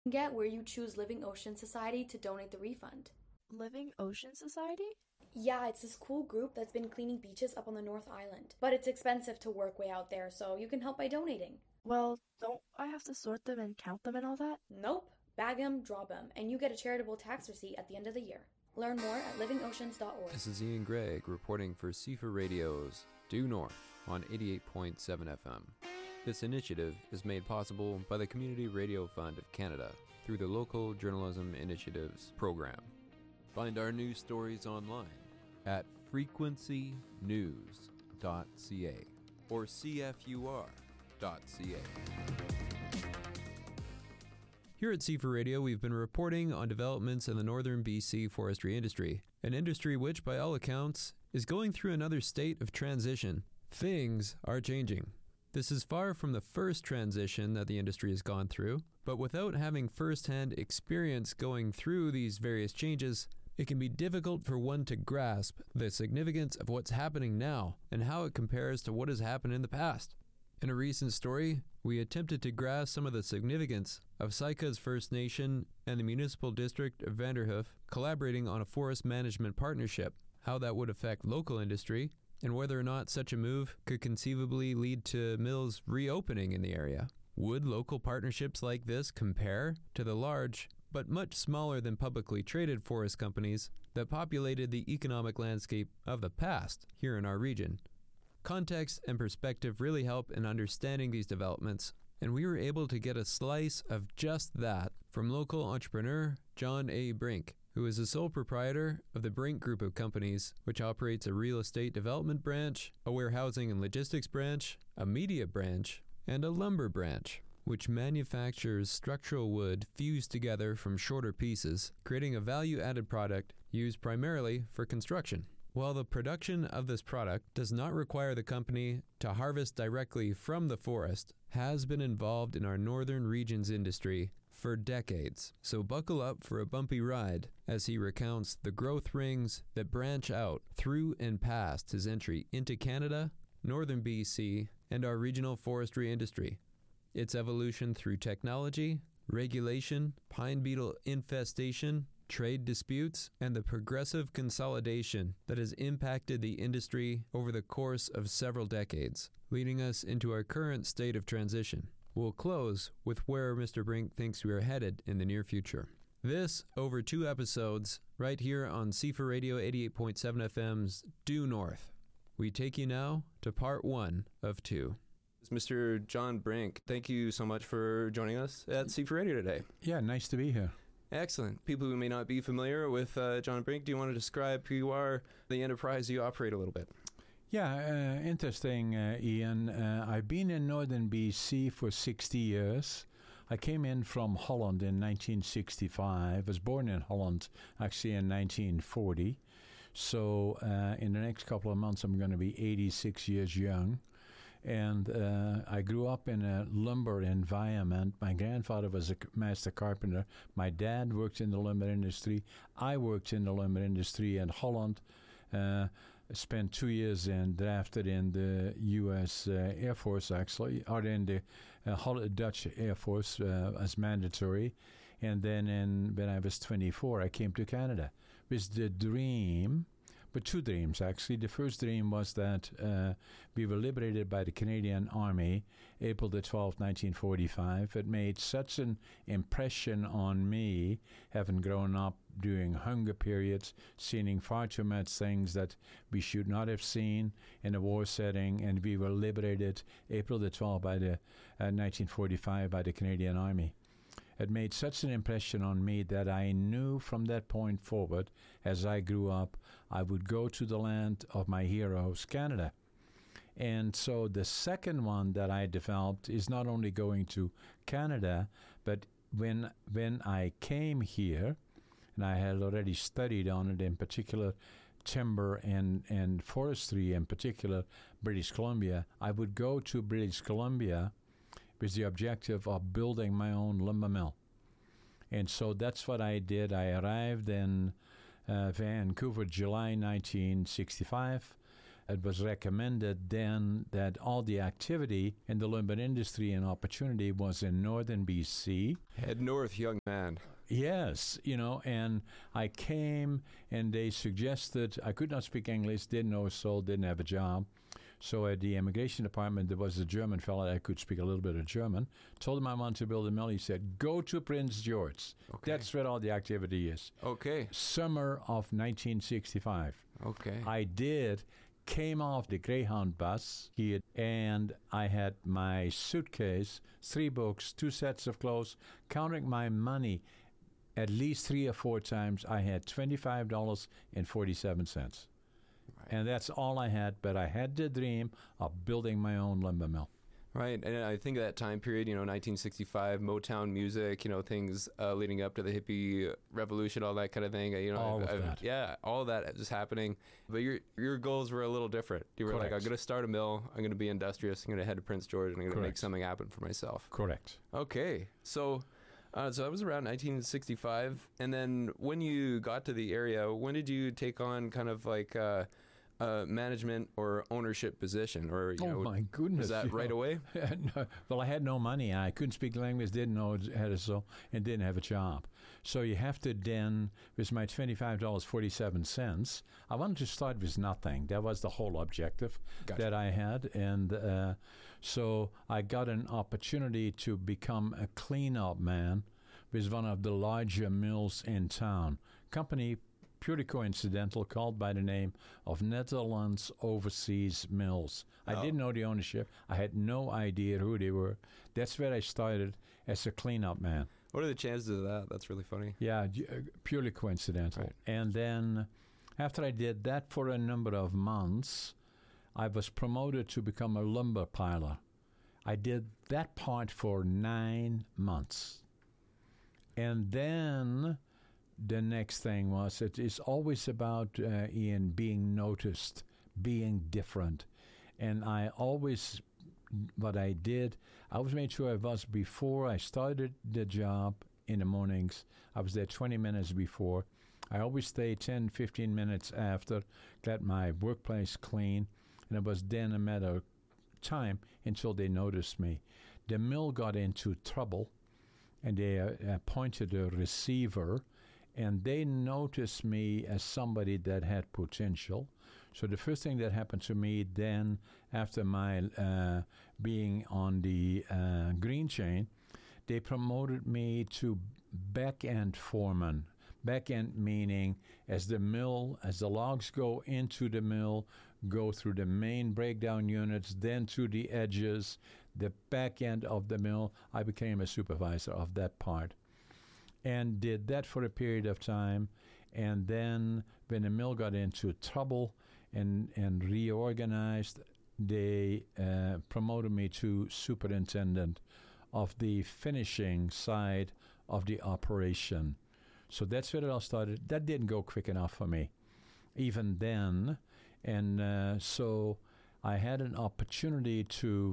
Get where you choose Living Ocean Society to donate the refund. Living Ocean Society? Yeah, it's this cool group that's been cleaning beaches up on the North Island. But it's expensive to work way out there, so you can help by donating. Well, don't I have to sort them and count them and all that? Nope. Bag 'em, drop 'em, and you get a charitable tax receipt at the end of the year. Learn more at livingoceans.org. This is Ian Gregg reporting for CFA Radio's Due North on 88.7 FM. This initiative is made possible by the Community Radio Fund of Canada through the Local Journalism Initiatives program. Find our news stories online at frequencynews.ca or cfur.ca. Here at CFA Radio, we've been reporting on developments in the northern BC forestry industry, an industry which, by all accounts, is going through another state of transition. Things are changing. This is far from the first transition that the industry has gone through, but without having first-hand experience going through these various changes, it can be difficult for one to grasp the significance of what's happening now and how it compares to what has happened in the past. In a recent story, we attempted to grasp some of the significance of Saikas First Nation and the Municipal District of Vanderhoof collaborating on a forest management partnership, how that would affect local industry, and whether or not such a move could conceivably lead to mills reopening in the area. Would local partnerships like this compare to the large, but much smaller than publicly traded forest companies that populated the economic landscape of the past here in our region? Context and perspective really help in understanding these developments, and we were able to get a slice of just that from local entrepreneur John A. Brink, who is the sole proprietor of the Brink Group of Companies, which operates a real estate development branch, a warehousing and logistics branch, a media branch, and a lumber branch, which manufactures structural wood fused together from shorter pieces, creating a value-added product used primarily for construction. While the production of this product does not require the company to harvest directly from the forest, has been involved in our northern region's industry for decades. So buckle up for a bumpy ride as he recounts the growth rings that branch out through and past his entry into Canada, northern BC, and our regional forestry industry. Its evolution through technology, regulation, pine beetle infestation, trade disputes, and the progressive consolidation that has impacted the industry over the course of several decades, leading us into our current state of transition. We'll close with where Mr. Brink thinks we are headed in the near future. This over 2 episodes right here on CFA Radio 88.7 FM's Due North. We take you now to part 1 of 2. Mr. John Brink, thank you so much for joining us at CFA Radio today. Yeah, nice to be here. Excellent. People who may not be familiar with John Brink, do you want to describe who you are, the enterprise you operate a little bit? Yeah, interesting, Ian. I've been in northern BC for 60 years. I came in from Holland in 1965. I was born in Holland, actually, in 1940. So in the next couple of months, I'm going to be 86 years young. And I grew up in a lumber environment. My grandfather was a master carpenter. My dad worked in the lumber industry. I worked in the lumber industry in Holland. Spent 2 years and drafted in the U.S. Air Force, actually, or in the Dutch Air Force as mandatory. And then when I was 24, I came to Canada with the dream. But 2 dreams, actually. The first dream was that we were liberated by the Canadian Army, April the 12th, 1945. It made such an impression on me, having grown up during hunger periods, seeing far too much things that we should not have seen in a war setting, and we were liberated April the 12th by the 1945 by the Canadian Army. It made such an impression on me that I knew from that point forward, as I grew up, I would go to the land of my heroes, Canada. And so the second one that I developed is not only going to Canada, but when I came here, and I had already studied on it, in particular timber and forestry, in particular British Columbia, I would go to British Columbia with the objective of building my own lumber mill. And so that's what I did. I arrived in Vancouver, July 1965. it was recommended then that all the activity in the lumber industry and opportunity was in northern BC. Head north, young man. Yes, and I came and they suggested, I could not speak English, didn't know a soul, didn't have a job. So at the immigration department, there was a German fellow that could speak a little bit of German. Told him I wanted to build a mill. He said, go to Prince George. Okay. That's where all the activity is. Okay. Summer of 1965. Okay. I did. Came off the Greyhound bus and I had my suitcase, 3 books, 2 sets of clothes, counting my money at least 3 or 4 times. I had $25.47. And that's all I had, but I had the dream of building my own lumber mill. Right, and I think that time period, 1965, Motown music, things leading up to the hippie revolution, all that kind of thing. All of that. Yeah, all of that is happening. But your goals were a little different. You were like, I'm going to start a mill, I'm going to be industrious, I'm going to head to Prince George, and I'm going to make something happen for myself. Correct. Okay, so that was around 1965. And then when you got to the area, when did you take on kind of like management or ownership position? Or my goodness. Was that right away? No, well, I had no money. I couldn't speak the language, didn't know how to sew, and didn't have a job. So you have to then, with my $25.47, I wanted to start with nothing. That was the whole objective that I had. And so I got an opportunity to become a cleanup man with one of the larger mills in town. Company purely coincidental, called by the name of Netherlands Overseas Mills. I didn't know the ownership. I had no idea who they were. That's where I started as a cleanup man. What are the chances of that? That's really funny. Yeah, purely coincidental. Right. And then after I did that for a number of months, I was promoted to become a lumber piler. I did that part for 9 months. And then the next thing was, it is always about, Ian, being noticed, being different. And I always, what I did, I always made sure I was, before I started the job in the mornings, I was there 20 minutes before. I always stayed 10, 15 minutes after, got my workplace clean, and it was then a matter of time until they noticed me. The mill got into trouble, and they appointed a receiver, and they noticed me as somebody that had potential. So the first thing that happened to me then, after my being on the green chain, they promoted me to back-end foreman. Back-end meaning as the logs go into the mill, go through the main breakdown units, then to the edges, the back end of the mill. I became a supervisor of that part and did that for a period of time. And then when the mill got into trouble and reorganized, they promoted me to superintendent of the finishing side of the operation. So that's where it all started. That didn't go quick enough for me, even then. And so I had an opportunity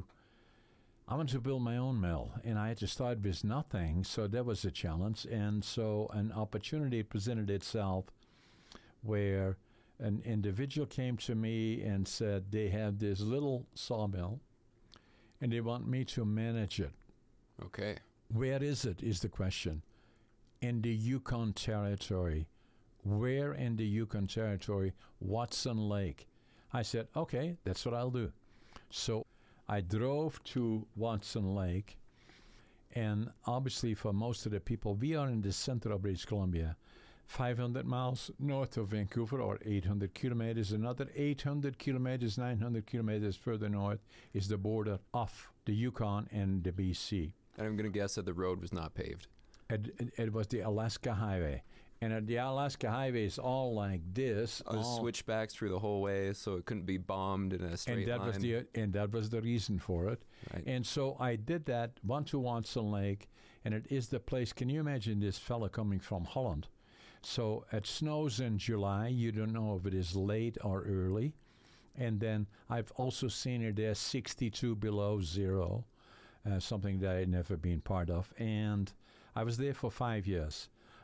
I wanted to build my own mill, and I had to start with nothing, so that was a challenge. And so an opportunity presented itself where an individual came to me and said they have this little sawmill, and they want me to manage it. Okay. Where is it, is the question. In the Yukon Territory. Where in the Yukon Territory? Watson Lake. I said, okay, that's what I'll do. So I drove to Watson Lake, and obviously for most of the people, we are in the center of British Columbia, 500 miles north of Vancouver, or 800 kilometers. Another 800 kilometers, 900 kilometers further north is the border of the Yukon and the BC. And I'm going to guess that the road was not paved. It was the Alaska Highway. And the Alaska Highway is all like this. Switchbacks through the whole way, so it couldn't be bombed in a straight line. And that was the reason for it. Right. And so I did that, went to Watson Lake, and it is the place. Can you imagine this fella coming from Holland? So it snows in July. You don't know if it is late or early. And then I've also seen it there 62 below zero, something that I'd never been part of. And I was there for 5 years.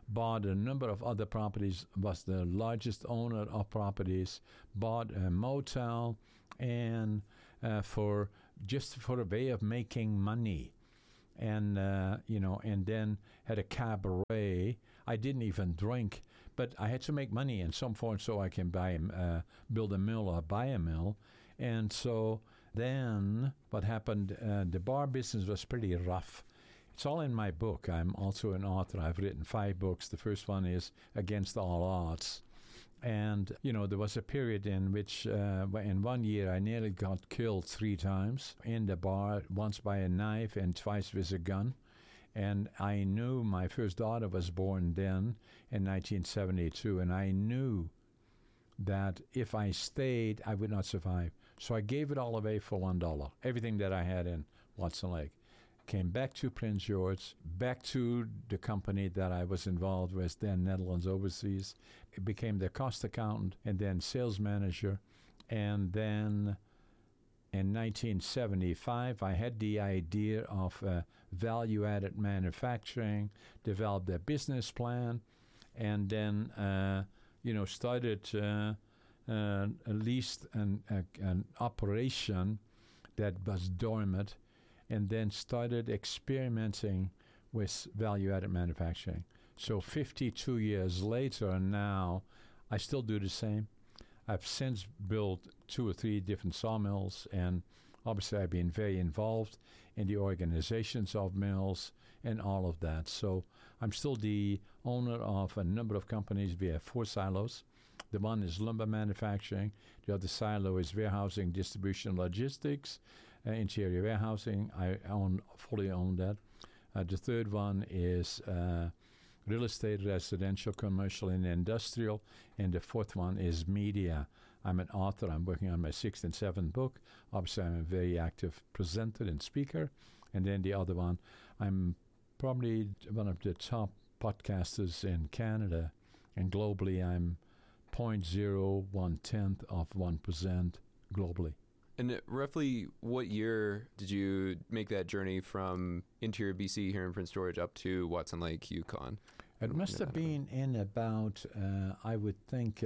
bought a number of other properties, was the largest owner of properties, bought a motel, and for a way of making money. And, and then had a cabaret. I didn't even drink, but I had to make money in some form so I can build a mill or buy a mill. And so then what happened, the bar business was pretty rough. It's all in my book. I'm also an author. I've written 5 books. The first one is Against All Odds. And, there was a period in which, in 1 year, I nearly got killed 3 times in the bar, once by a knife and twice with a gun. And I knew my first daughter was born then in 1972, and I knew that if I stayed, I would not survive. So I gave it all away for $1, everything that I had in Watson Lake. Came back to Prince George, back to the company that I was involved with, then Netherlands Overseas. It became the cost accountant and then sales manager. And then in 1975, I had the idea of value-added manufacturing, developed a business plan, and then, started at least an operation that was dormant, and then started experimenting with value-added manufacturing. So 52 years later now, I still do the same. I've since built 2 or 3 different sawmills, and obviously I've been very involved in the organizations of mills and all of that. So I'm still the owner of a number of companies. We have 4 silos. The one is lumber manufacturing. The other silo is warehousing, distribution, logistics, interior warehousing. I fully own that. The third one is real estate, residential, commercial, and industrial. And the fourth one is media. I'm an author. I'm working on my 6th and 7th book. Obviously, I'm a very active presenter and speaker. And then the other one, I'm probably one of the top podcasters in Canada. And globally, I'm 0.01% globally. And roughly what year did you make that journey from interior BC here in Prince George up to Watson Lake, Yukon? It must have been in about, I would think,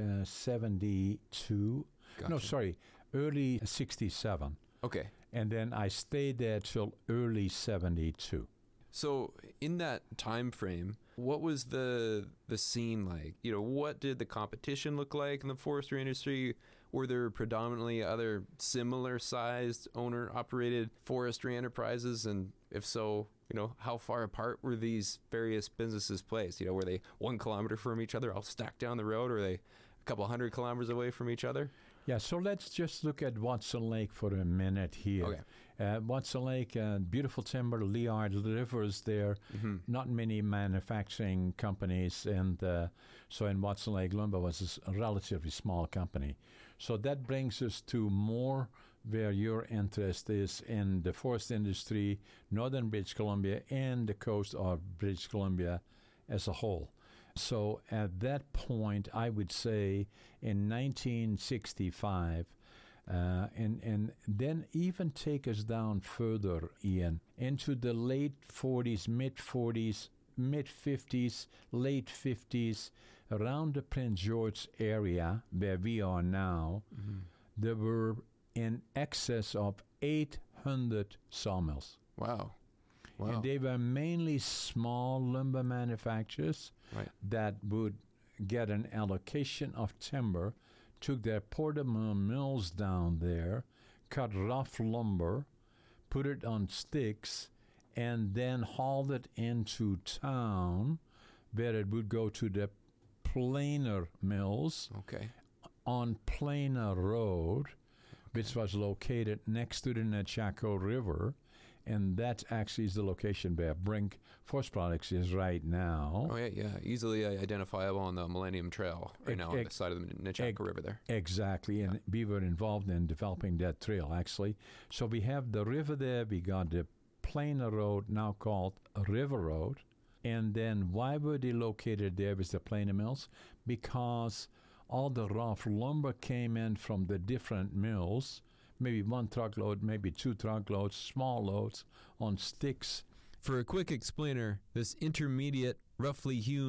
72. Gotcha. No, sorry, early 67. Okay. And then I stayed there till early 72. So in that time frame, what was the scene like? What did the competition look like in the forestry industry? Were there predominantly other similar-sized owner-operated forestry enterprises? And if so, how far apart were these various businesses placed? Were they 1 kilometer from each other, all stacked down the road? Or were they a couple hundred kilometers away from each other? Yeah, so let's just look at Watson Lake for a minute here. Okay. Watson Lake, beautiful timber, Liard Rivers there, not many manufacturing companies, and so in Watson Lake, lumber was a relatively small company. So that brings us to more where your interest is in the forest industry, northern British Columbia, and the coast of British Columbia as a whole. So at that point, I would say in 1965, and then even take us down further, Ian, into the late 40s, mid-40s, mid-50s, late 50s, around the Prince George area where we are now, there were in excess of 800 sawmills. Wow. And they were mainly small lumber manufacturers that would get an allocation of timber, took their portable mills down there, cut rough lumber, put it on sticks, and then hauled it into town where it would go to the planer mills on Planer Road, which was located next to the Nechako River. And that actually is the location where Brink Forest Products is right now. Oh, yeah. Easily identifiable on the Millennium Trail right now on the side of the Nechako River there. Exactly. And we were involved in developing that trail, actually. So we have the river there. We got the Planer Road, now called River Road. And then why were they located there with the planer mills? Because all the rough lumber came in from the different mills, maybe 1 truckload, maybe 2 truckloads, small loads on sticks. For a quick explainer, this intermediate, roughly hewn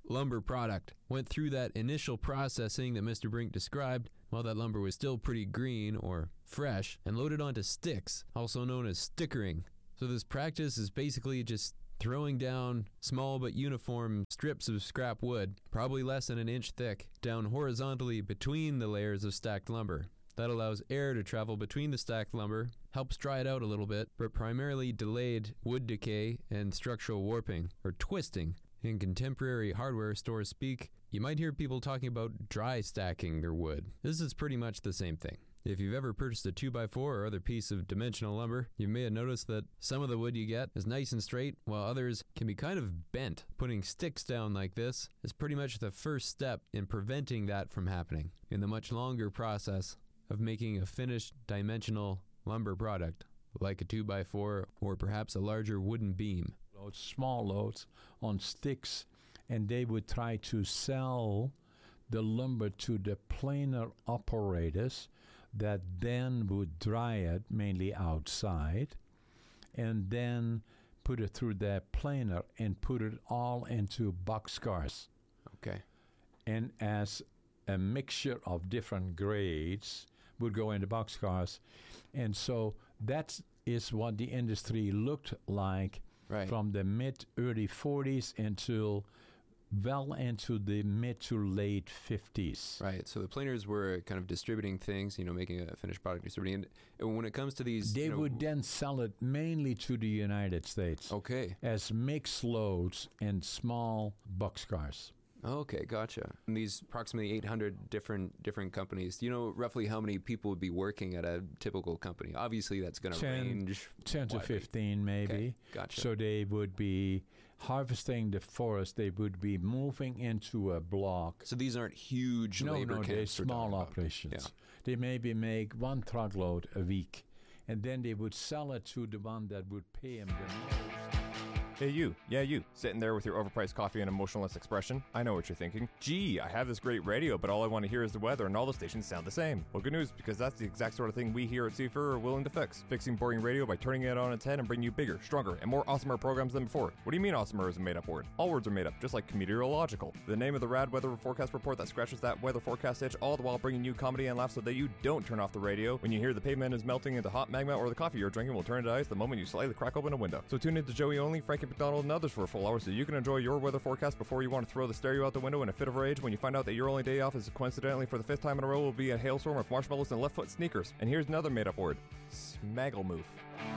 lumber product. Went through that initial processing that Mr. Brink described while that lumber was still pretty green or fresh, and loaded onto sticks, also known as stickering. So this practice is basically just throwing down small but uniform strips of scrap wood, probably less than an inch thick, down horizontally between the layers of stacked lumber. That allows air to travel between the stacked lumber, helps dry it out a little bit, but primarily delayed wood decay and structural warping, or twisting. In contemporary hardware store speak, you might hear people talking about dry stacking their wood. This is pretty much the same thing. If you've ever purchased a 2x4 or other piece of dimensional lumber, you may have noticed that some of the wood you get is nice and straight, while others can be kind of bent. Putting sticks down like this is pretty much the first step in preventing that from happening in the much longer process of making a finished dimensional lumber product, like a 2x4 or perhaps a larger wooden beam. Small loads on sticks, and they would try to sell the lumber to the planer operators that then would dry it, mainly outside, and then put it through their planer and put it all into boxcars. Okay. And as a mixture of different grades would go into boxcars. And so that is what the industry looked like from the mid-early 40s until well into the mid to late 50s. Right. So the planers were kind of distributing things, making a finished product, distributing. And when it comes to these... They would then sell it mainly to the United States. Okay. As mixed loads and small boxcars. Okay, gotcha. And these approximately 800 different companies, do you know roughly how many people would be working at a typical company? Obviously, that's going to range 10 to 15, maybe. Okay, gotcha. So they would be harvesting the forest. They would be moving into a block. So these aren't huge labor camps? No, they're small operations. Yeah. They maybe make one truckload a week, and then they would sell it to the one that would pay them the most. Hey you, sitting there with your overpriced coffee and emotionless expression. I know what you're thinking. Gee, I have this great radio, but all I want to hear is the weather and all the stations sound the same. Well, good news, because that's the exact sort of thing we here at Seafer are willing to fix. Fixing boring radio by turning it on its head and bringing you bigger, stronger, and more awesomer programs than before. What do you mean awesomer is a made-up word? All words are made up, just like meteorological. The name of the rad weather forecast report that scratches that weather forecast itch, all the while bringing you comedy and laughs so that you don't turn off the radio when you hear the pavement is melting into hot magma or the coffee you're drinking will turn into ice the moment you slightly crack open a window. So tune in to Joey Only, Frankie McDonald, and others for a full hour so you can enjoy your weather forecast before you want to throw the stereo out the window in a fit of rage when you find out that your only day off is coincidentally for the 5th time in a row will be a hailstorm of marshmallows and left foot sneakers. And here's another made up word. Smagglemoof.